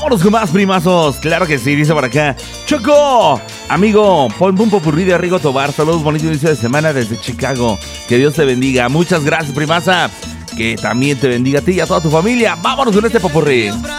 Vámonos con más, primazos. Claro que sí, dice por acá. Choco, amigo, pon un popurrí de Rigo Tobar. Saludos, bonito inicio de semana desde Chicago. Que Dios te bendiga. Muchas gracias, primaza. Que también te bendiga a ti y a toda tu familia. Vámonos con este popurrí.